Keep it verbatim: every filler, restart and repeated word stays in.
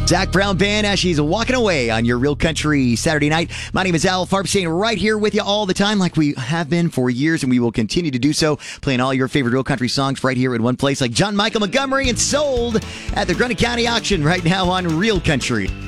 Zach Brown Band as she's walking away on your Real Country Saturday night. My name is Al Farbstein, right here with you all the time like we have been for years, and we will continue to do so, playing all your favorite Real Country songs right here in one place, like John Michael Montgomery and Sold at the Grundy County Auction right now on Real Country.